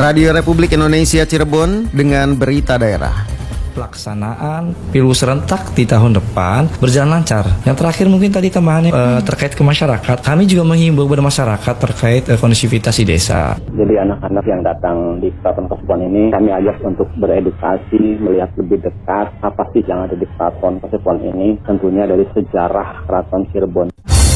Radio Republik Indonesia Cirebon dengan berita daerah. Pelaksanaan Pilu serentak di tahun depan berjalan lancar. Yang terakhir mungkin tadi tambahannya terkait ke masyarakat. Kami juga menghimbau kepada masyarakat terkait kondusivitas di desa. Jadi anak-anak yang datang di Keraton Kasepuhan ini kami ajak untuk beredukasi, melihat lebih dekat apa sih yang ada di Keraton Kasepuhan ini. Tentunya dari sejarah Keraton Cirebon.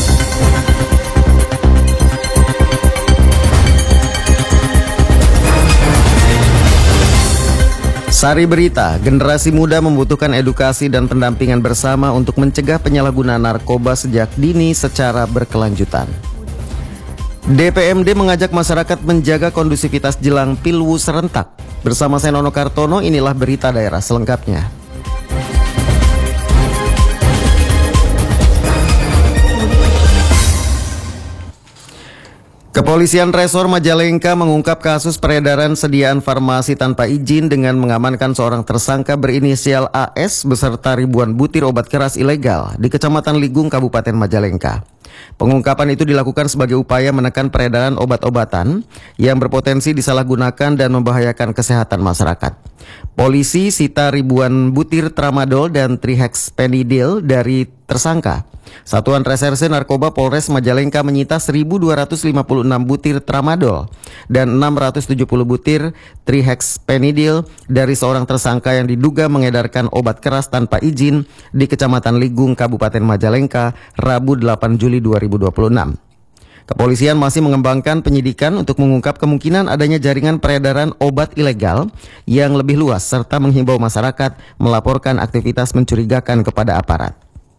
Sari berita, generasi muda membutuhkan edukasi dan pendampingan bersama untuk mencegah penyalahgunaan narkoba sejak dini secara berkelanjutan. DPMD mengajak masyarakat menjaga kondusivitas jelang Pilwu serentak. Bersama saya Nono Kartono, inilah berita daerah selengkapnya. Kepolisian Resor Majalengka mengungkap kasus peredaran sediaan farmasi tanpa izin dengan mengamankan seorang tersangka berinisial AS beserta ribuan butir obat keras ilegal di Kecamatan Ligung, Kabupaten Majalengka. Pengungkapan itu dilakukan sebagai upaya menekan peredaran obat-obatan yang berpotensi disalahgunakan dan membahayakan kesehatan masyarakat. Polisi sita ribuan butir tramadol dan trihexpenidil dari tersangka. Satuan Reserse Narkoba Polres Majalengka menyita 1.256 butir tramadol dan 670 butir trihexpenidil dari seorang tersangka yang diduga mengedarkan obat keras tanpa izin di Kecamatan Ligung, Kabupaten Majalengka, Rabu 8 Juli 2026. Kepolisian masih mengembangkan penyidikan untuk mengungkap kemungkinan adanya jaringan peredaran obat ilegal yang lebih luas serta menghimbau masyarakat melaporkan aktivitas mencurigakan kepada aparat.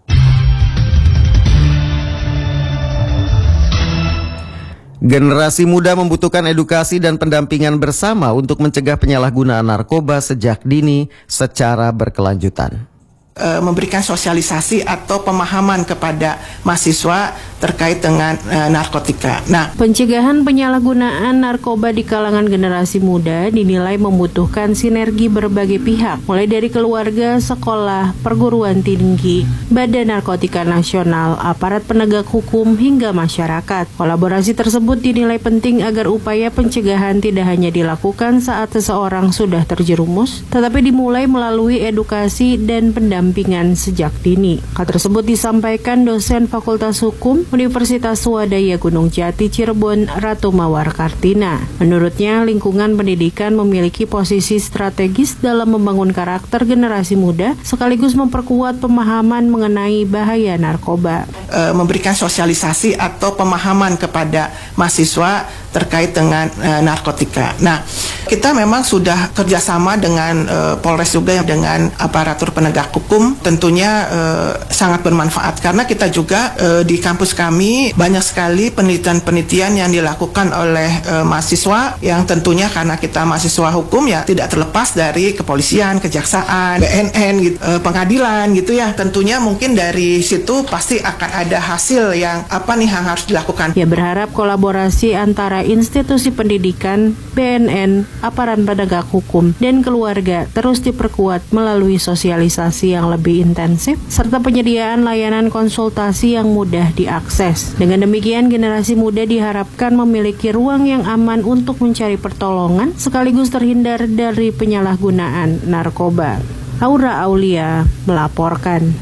Generasi muda membutuhkan edukasi dan pendampingan bersama untuk mencegah penyalahgunaan narkoba sejak dini secara berkelanjutan. Memberikan sosialisasi atau pemahaman kepada mahasiswa terkait dengan narkotika. Pencegahan penyalahgunaan narkoba di kalangan generasi muda dinilai membutuhkan sinergi berbagai pihak, mulai dari keluarga, sekolah, perguruan tinggi, Badan Narkotika Nasional, aparat penegak hukum, hingga masyarakat. Kolaborasi tersebut dinilai penting agar upaya pencegahan tidak hanya dilakukan saat seseorang sudah terjerumus, tetapi dimulai melalui edukasi dan pendampingan sejak dini. Hal tersebut disampaikan dosen Fakultas Hukum Universitas Swadaya Gunung Jati Cirebon, Ratu Mawar Kartina. Menurutnya, lingkungan pendidikan memiliki posisi strategis dalam membangun karakter generasi muda sekaligus memperkuat pemahaman mengenai bahaya narkoba. Memberikan sosialisasi atau pemahaman kepada mahasiswa terkait dengan narkotika. Kita memang sudah kerjasama dengan Polres juga dengan aparatur penegak hukum, tentunya sangat bermanfaat karena kita juga di kampus kami banyak sekali penelitian-penelitian yang dilakukan oleh mahasiswa yang tentunya karena kita mahasiswa hukum ya tidak terlepas dari kepolisian, kejaksaan, BNN, pengadilan gitu ya. Tentunya mungkin dari situ pasti akan ada hasil yang harus dilakukan. Ia berharap kolaborasi antara institusi pendidikan, BNN, aparat penegak hukum, dan keluarga terus diperkuat melalui sosialisasi yang lebih intensif serta penyediaan layanan konsultasi yang mudah diakses. Dengan demikian, generasi muda diharapkan memiliki ruang yang aman untuk mencari pertolongan sekaligus terhindar dari penyalahgunaan narkoba. Aura Aulia melaporkan.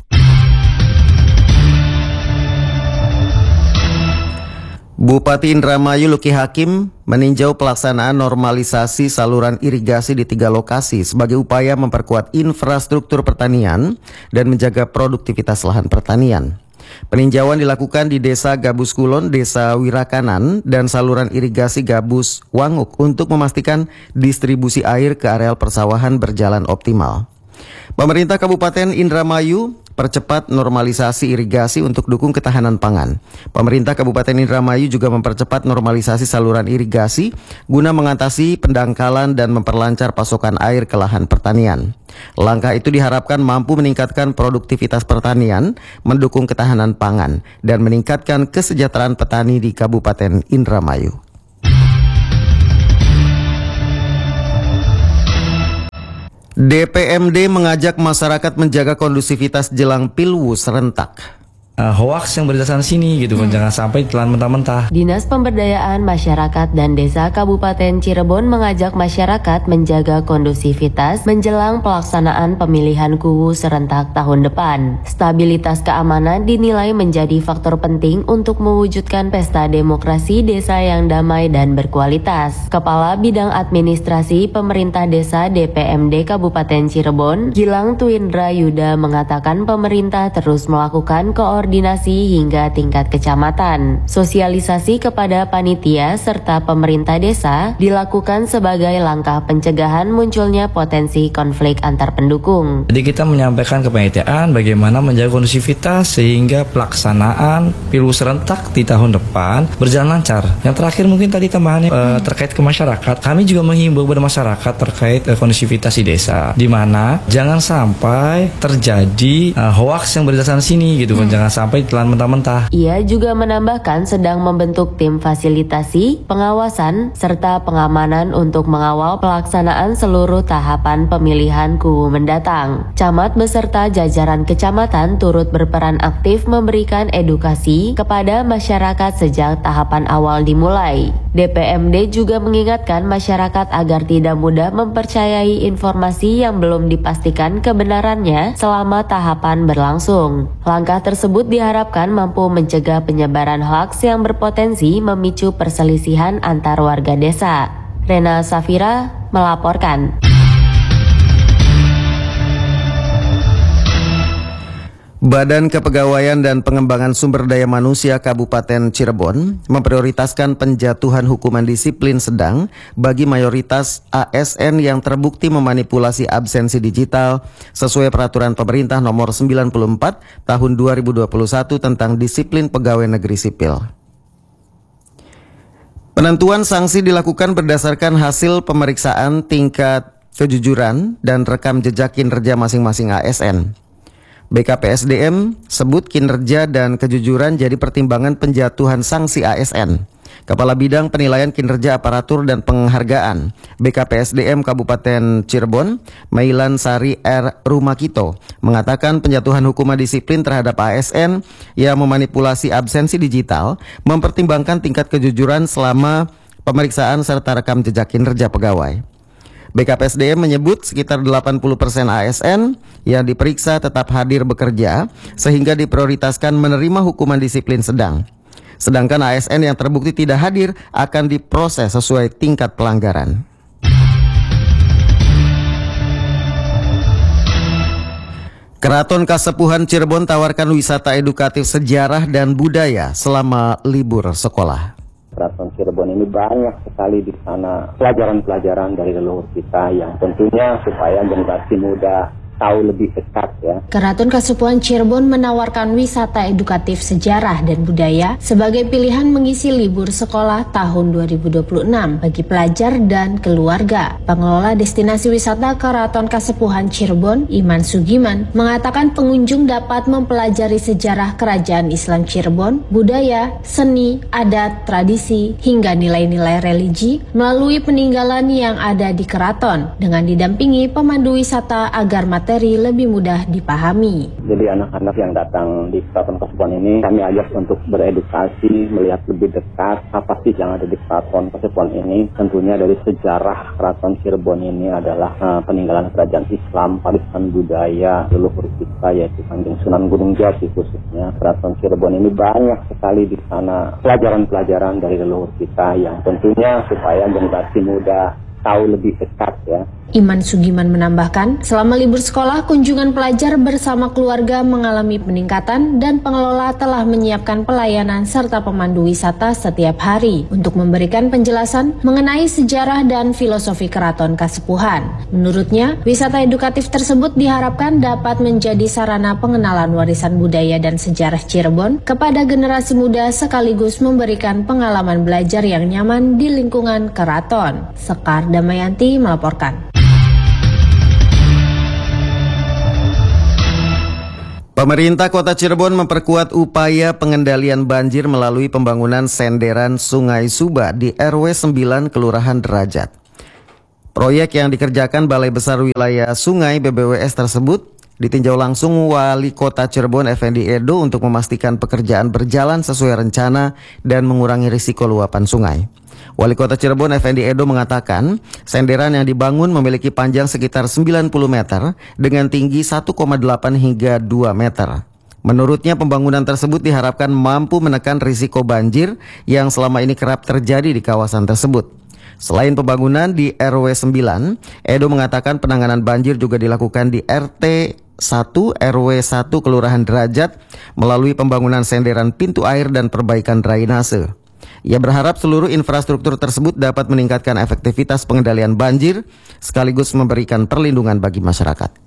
Bupati Indramayu Luki Hakim meninjau pelaksanaan normalisasi saluran irigasi di 3 lokasi sebagai upaya memperkuat infrastruktur pertanian dan menjaga produktivitas lahan pertanian. Peninjauan dilakukan di Desa Gabus Kulon, Desa Wirakanan, dan saluran irigasi Gabus Wanguk untuk memastikan distribusi air ke areal persawahan berjalan optimal. Pemerintah Kabupaten Indramayu percepat normalisasi irigasi untuk dukung ketahanan pangan. Pemerintah Kabupaten Indramayu juga mempercepat normalisasi saluran irigasi guna mengatasi pendangkalan dan memperlancar pasokan air ke lahan pertanian. Langkah itu diharapkan mampu meningkatkan produktivitas pertanian, mendukung ketahanan pangan, dan meningkatkan kesejahteraan petani di Kabupaten Indramayu. DPMD mengajak masyarakat menjaga kondusivitas jelang Pilwu serentak. hoaks yang beredar sana sini gitu kan, jangan sampai telan mentah-mentah. Dinas Pemberdayaan Masyarakat dan Desa Kabupaten Cirebon mengajak masyarakat menjaga kondusivitas menjelang pelaksanaan pemilihan KUWU serentak tahun depan. Stabilitas keamanan dinilai menjadi faktor penting untuk mewujudkan pesta demokrasi desa yang damai dan berkualitas. Kepala Bidang Administrasi Pemerintah Desa DPMD Kabupaten Cirebon, Gilang Twindra Yuda mengatakan pemerintah terus melakukan koordinasi hingga tingkat kecamatan. Sosialisasi kepada panitia serta pemerintah desa dilakukan sebagai langkah pencegahan munculnya potensi konflik antar pendukung. Jadi kita menyampaikan ke panitiaan bagaimana menjaga kondusivitas sehingga pelaksanaan pilu serentak di tahun depan berjalan lancar. Yang terakhir mungkin tadi tambahannya terkait ke masyarakat. Kami juga menghimbau kepada masyarakat terkait kondusivitas di desa, di mana jangan sampai terjadi hoaks yang beredar sana sini gitu kan, jangan sampai telan mentah-mentah. Ia juga menambahkan sedang membentuk tim fasilitasi, pengawasan, serta pengamanan untuk mengawal pelaksanaan seluruh tahapan pemilihan KUWU mendatang. Camat beserta jajaran kecamatan turut berperan aktif memberikan edukasi kepada masyarakat sejak tahapan awal dimulai. DPMD juga mengingatkan masyarakat agar tidak mudah mempercayai informasi yang belum dipastikan kebenarannya selama tahapan berlangsung. Langkah tersebut diharapkan mampu mencegah penyebaran hoaks yang berpotensi memicu perselisihan antar warga desa. Rena Safira melaporkan. Badan Kepegawaian dan Pengembangan Sumber Daya Manusia Kabupaten Cirebon memprioritaskan penjatuhan hukuman disiplin sedang bagi mayoritas ASN yang terbukti memanipulasi absensi digital sesuai peraturan pemerintah nomor 94 tahun 2021 tentang disiplin pegawai negeri sipil. Penentuan sanksi dilakukan berdasarkan hasil pemeriksaan tingkat kejujuran dan rekam jejak kinerja masing-masing ASN. BKPSDM sebut kinerja dan kejujuran jadi pertimbangan penjatuhan sanksi ASN. Kepala Bidang Penilaian Kinerja Aparatur dan Penghargaan BKPSDM Kabupaten Cirebon, Mailan Sari R. Rumakito, mengatakan penjatuhan hukuman disiplin terhadap ASN yang memanipulasi absensi digital mempertimbangkan tingkat kejujuran selama pemeriksaan serta rekam jejak kinerja pegawai. BKPSDM menyebut sekitar 80% ASN yang diperiksa tetap hadir bekerja sehingga diprioritaskan menerima hukuman disiplin sedang. Sedangkan ASN yang terbukti tidak hadir akan diproses sesuai tingkat pelanggaran. Keraton Kasepuhan Cirebon tawarkan wisata edukatif sejarah dan budaya selama libur sekolah. Keraton Cirebon ini banyak sekali di sana pelajaran-pelajaran dari leluhur kita yang tentunya supaya generasi muda tahu lebih dekat ya. Keraton Kasepuhan Cirebon menawarkan wisata edukatif sejarah dan budaya sebagai pilihan mengisi libur sekolah tahun 2026 bagi pelajar dan keluarga. Pengelola destinasi wisata Keraton Kasepuhan Cirebon, Iman Sugiman, mengatakan pengunjung dapat mempelajari sejarah kerajaan Islam Cirebon, budaya, seni, adat, tradisi, hingga nilai-nilai religi melalui peninggalan yang ada di keraton dengan didampingi pemandu wisata agar materi lebih mudah dipahami. Jadi anak-anak yang datang di Keraton Kasepuhan ini kami ajak untuk beredukasi, melihat lebih dekat apa sih yang ada di Keraton Kasepuhan ini. Tentunya dari sejarah Keraton Cirebon ini adalah peninggalan kerajaan Islam, warisan budaya leluhur kita yaitu Kanjeng Sunan Gunung Jati khususnya. Keraton Cirebon ini banyak sekali di sana pelajaran-pelajaran dari leluhur kita yang tentunya supaya generasi muda tahu lebih dekat ya. Iman Sugiman menambahkan, selama libur sekolah, kunjungan pelajar bersama keluarga mengalami peningkatan dan pengelola telah menyiapkan pelayanan serta pemandu wisata setiap hari untuk memberikan penjelasan mengenai sejarah dan filosofi Keraton Kasepuhan. Menurutnya, wisata edukatif tersebut diharapkan dapat menjadi sarana pengenalan warisan budaya dan sejarah Cirebon kepada generasi muda sekaligus memberikan pengalaman belajar yang nyaman di lingkungan keraton. Sekar Damayanti melaporkan. Pemerintah Kota Cirebon memperkuat upaya pengendalian banjir melalui pembangunan senderan Sungai Suba di RW 9 Kelurahan Derajat. Proyek yang dikerjakan Balai Besar Wilayah Sungai BBWS tersebut ditinjau langsung Wali Kota Cirebon Effendi Edo untuk memastikan pekerjaan berjalan sesuai rencana dan mengurangi risiko luapan sungai. Wali Kota Cirebon Effendi Edo mengatakan, senderan yang dibangun memiliki panjang sekitar 90 meter dengan tinggi 1,8 hingga 2 meter. Menurutnya pembangunan tersebut diharapkan mampu menekan risiko banjir yang selama ini kerap terjadi di kawasan tersebut. Selain pembangunan di RW 9, Edo mengatakan penanganan banjir juga dilakukan di RT 1 RW 1 Kelurahan Derajat melalui pembangunan senderan pintu air dan perbaikan drainase. Ia berharap seluruh infrastruktur tersebut dapat meningkatkan efektivitas pengendalian banjir sekaligus memberikan perlindungan bagi masyarakat.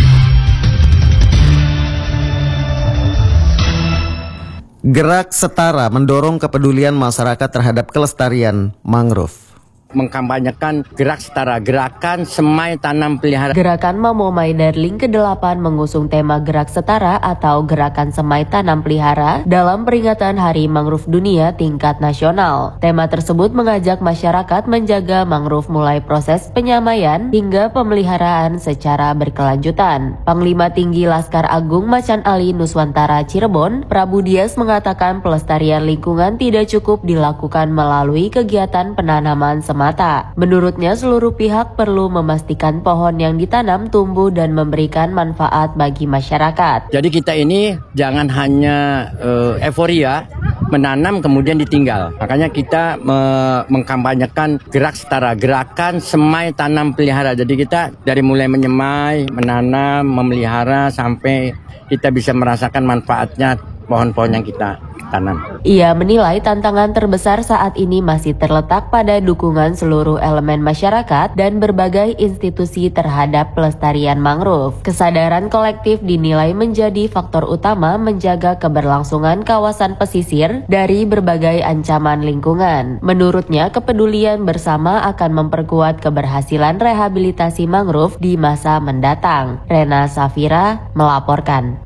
Gerak Setara mendorong kepedulian masyarakat terhadap kelestarian mangrove. Mengkampanyekan gerak setara, gerakan semai tanam pelihara. Gerakan Mamomai Darling ke-8 mengusung tema gerak setara atau gerakan semai tanam pelihara dalam peringatan Hari Mangrove Dunia tingkat nasional. Tema tersebut mengajak masyarakat menjaga mangrove mulai proses penyamaian hingga pemeliharaan secara berkelanjutan. Panglima Tinggi Laskar Agung Macan Ali Nuswantara Cirebon, Prabu Dias mengatakan pelestarian lingkungan tidak cukup dilakukan melalui kegiatan penanaman semata. Menurutnya seluruh pihak perlu memastikan pohon yang ditanam tumbuh dan memberikan manfaat bagi masyarakat. Jadi kita ini jangan hanya euforia menanam kemudian ditinggal. Makanya kita mengkampanyekan gerak setara, gerakan semai tanam pelihara. Jadi kita dari mulai menyemai, menanam, memelihara sampai kita bisa merasakan manfaatnya pohon-pohon yang kita tanam. Ia menilai tantangan terbesar saat ini masih terletak pada dukungan seluruh elemen masyarakat dan berbagai institusi terhadap pelestarian mangrove. Kesadaran kolektif dinilai menjadi faktor utama menjaga keberlangsungan kawasan pesisir dari berbagai ancaman lingkungan. Menurutnya, kepedulian bersama akan memperkuat keberhasilan rehabilitasi mangrove di masa mendatang. Rena Safira melaporkan.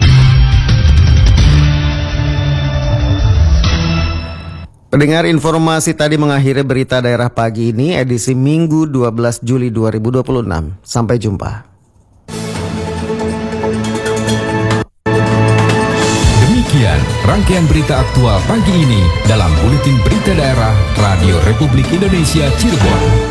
Pendengar, informasi tadi mengakhiri berita daerah pagi ini edisi Minggu 12 Juli 2026. Sampai jumpa. Demikian rangkaian berita aktual pagi ini dalam Buletin Berita Daerah Radio Republik Indonesia Cirebon.